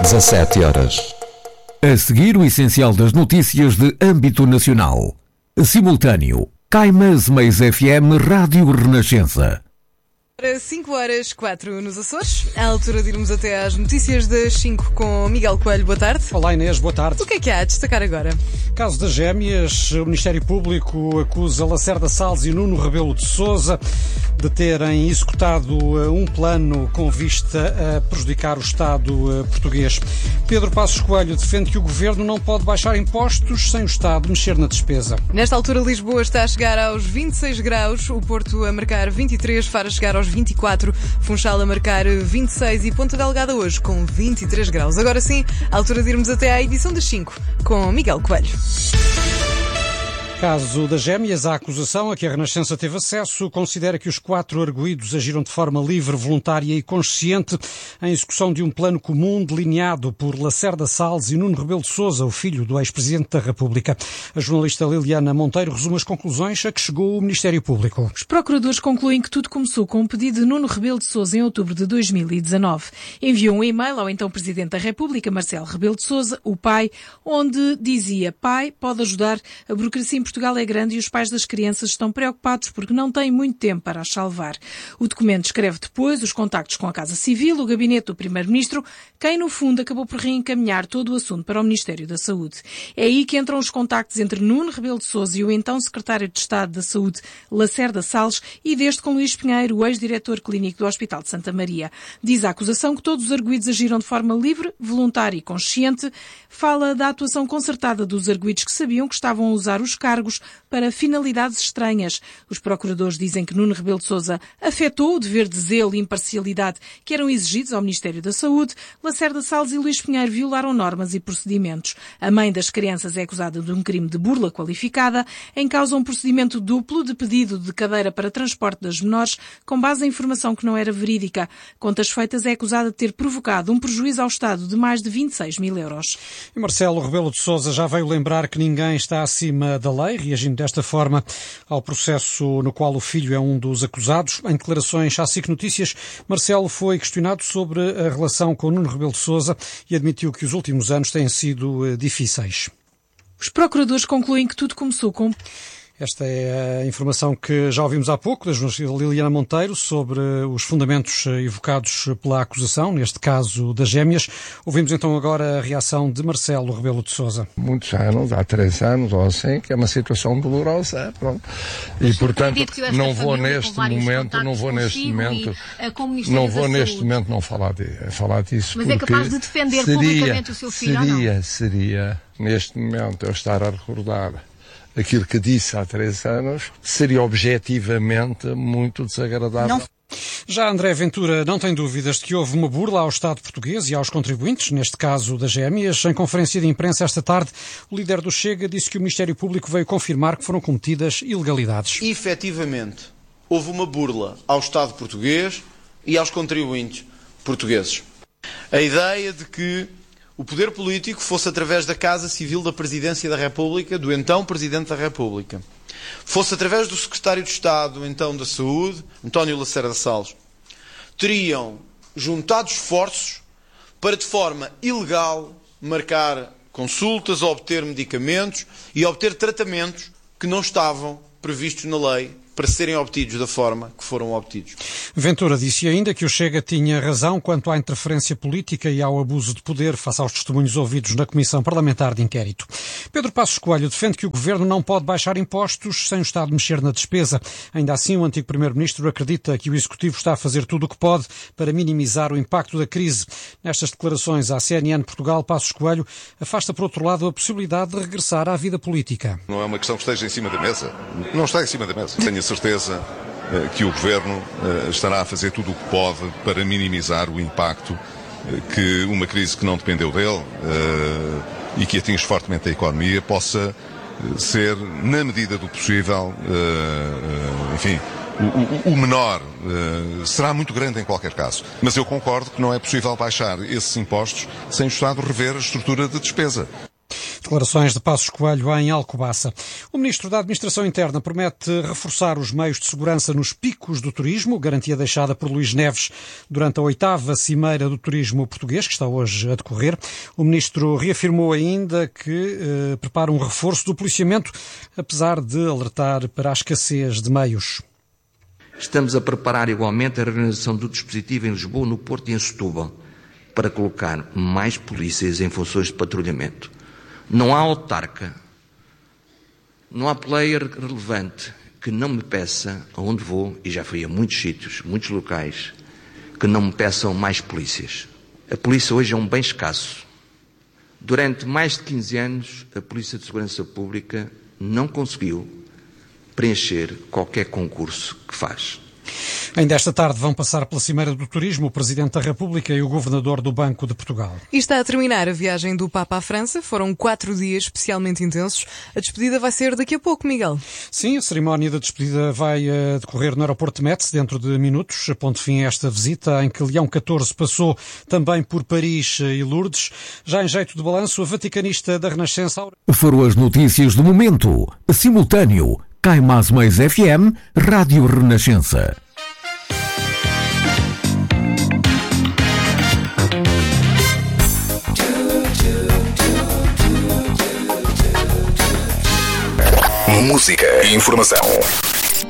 17 horas. A seguir, o essencial das notícias de âmbito nacional. Simultâneo. Caimãs Meias FM Rádio Renascença. 5h04 nos Açores, à altura de irmos até às notícias das 5 com Miguel Coelho. Boa tarde. Olá Inês, boa tarde. O que é há a destacar agora? Caso das Gêmeas, o Ministério Público acusa Lacerda Salles e Nuno Rebelo de Sousa de terem executado um plano com vista a prejudicar o Estado português. Pedro Passos Coelho defende que o Governo não pode baixar impostos sem o Estado mexer na despesa. Nesta altura, Lisboa está a chegar aos 26 graus, o Porto a marcar 23, Faro a chegar aos 24, Funchal a marcar 26 e Ponta Delgada hoje com 23 graus. Agora sim, à altura de irmos até à edição das 5 com Miguel Coelho. Caso das Gêmeas, a acusação a que a Renascença teve acesso considera que os 4 arguidos agiram de forma livre, voluntária e consciente em execução de um plano comum delineado por Lacerda Salles e Nuno Rebelo de Sousa, o filho do ex-presidente da República. A jornalista Liliana Monteiro resume as conclusões a que chegou o Ministério Público. Os procuradores concluem que tudo começou com um pedido de Nuno Rebelo de Sousa em outubro de 2019. Enviou um e-mail ao então Presidente da República, Marcelo Rebelo de Sousa, o pai, onde dizia: pai, pode ajudar, a burocracia em Portugal é grande e os pais das crianças estão preocupados porque não têm muito tempo para as salvar. O documento descreve depois os contactos com a Casa Civil, o gabinete do Primeiro-Ministro, quem no fundo acabou por reencaminhar todo o assunto para o Ministério da Saúde. É aí que entram os contactos entre Nuno Rebelo de Sousa e o então Secretário de Estado da Saúde, Lacerda Salles, e deste com Luís Pinheiro, o ex-diretor clínico do Hospital de Santa Maria. Diz a acusação que todos os arguidos agiram de forma livre, voluntária e consciente. Fala da atuação concertada dos arguidos que sabiam que estavam a usar os cargos para finalidades estranhas. Os procuradores dizem que Nuno Rebelo de Sousa afetou o dever de zelo e imparcialidade que eram exigidos ao Ministério da Saúde. Lacerda Salles e Luís Pinheiro violaram normas e procedimentos. A mãe das crianças é acusada de um crime de burla qualificada. Em causa um procedimento duplo de pedido de cadeira para transporte das menores com base em informação que não era verídica. Contas feitas, é acusada de ter provocado um prejuízo ao Estado de mais de 26 mil euros. E Marcelo Rebelo de Sousa já veio lembrar que ninguém está acima da lei, reagindo desta forma ao processo no qual o filho é um dos acusados. Em declarações à SIC Notícias, Marcelo foi questionado sobre a relação com Nuno Rebelo de Sousa e admitiu que os últimos anos têm sido difíceis. Os procuradores concluem que tudo começou com... Esta é a informação que já ouvimos há pouco da jornalista Liliana Monteiro sobre os fundamentos evocados pela acusação, neste caso das Gêmeas. Ouvimos então agora a reação de Marcelo Rebelo de Sousa. Muitos anos, há 3 anos ou assim, que é uma situação dolorosa, pronto. E portanto não vou neste momento não falar disso. Mas é capaz de defender publicamente o seu filho ou não? Seria neste momento eu estar a recordar aquilo que disse há 3 anos, seria objetivamente muito desagradável. Não. Já André Ventura não tem dúvidas de que houve uma burla ao Estado português e aos contribuintes, neste caso das Gêmeas. Em conferência de imprensa esta tarde, o líder do Chega disse que o Ministério Público veio confirmar que foram cometidas ilegalidades. Efetivamente, houve uma burla ao Estado português e aos contribuintes portugueses. A ideia de que o poder político fosse através da Casa Civil da Presidência da República, do então Presidente da República, fosse através do Secretário de Estado, então da Saúde, António Lacerda Salles, teriam juntado esforços para, de forma ilegal, marcar consultas, obter medicamentos e obter tratamentos que não estavam previstos na lei para serem obtidos da forma que foram obtidos. Ventura disse ainda que o Chega tinha razão quanto à interferência política e ao abuso de poder face aos testemunhos ouvidos na Comissão Parlamentar de Inquérito. Pedro Passos Coelho defende que o Governo não pode baixar impostos sem o Estado mexer na despesa. Ainda assim, o antigo Primeiro-Ministro acredita que o Executivo está a fazer tudo o que pode para minimizar o impacto da crise. Nestas declarações à CNN Portugal, Passos Coelho afasta, por outro lado, a possibilidade de regressar à vida política. Não é uma questão que esteja em cima da mesa. Não está em cima da mesa. Tenho a certeza que o Governo estará a fazer tudo o que pode para minimizar o impacto que uma crise que não dependeu dele e que atinge fortemente a economia possa ser, na medida do possível, o menor. Será muito grande em qualquer caso. Mas eu concordo que não é possível baixar esses impostos sem o Estado rever a estrutura de despesa. Declarações de Passos Coelho em Alcobaça. O Ministro da Administração Interna promete reforçar os meios de segurança nos picos do turismo, garantia deixada por Luís Neves durante a 8ª Cimeira do Turismo Português, que está hoje a decorrer. O Ministro reafirmou ainda que prepara um reforço do policiamento, apesar de alertar para a escassez de meios. Estamos a preparar igualmente a reorganização do dispositivo em Lisboa, no Porto e em Setúbal, para colocar mais polícias em funções de patrulhamento. Não há autarca, não há player relevante que não me peça, aonde vou, e já fui a muitos sítios, muitos locais, que não me peçam mais polícias. A polícia hoje é um bem escasso. Durante mais de 15 anos, a Polícia de Segurança Pública não conseguiu preencher qualquer concurso que faz. Ainda esta tarde vão passar pela Cimeira do Turismo o Presidente da República e o Governador do Banco de Portugal. E está a terminar a viagem do Papa à França. Foram 4 dias especialmente intensos. A despedida vai ser daqui a pouco, Miguel. Sim, a cerimónia da despedida vai decorrer no aeroporto de Metz dentro de minutos. A ponto fim a esta visita, em que Leão XIV passou também por Paris e Lourdes. Já em jeito de balanço, a vaticanista da Renascença... Foram as notícias do momento. Simultâneo. Cai Mais Mais FM, Rádio Renascença. Música e informação.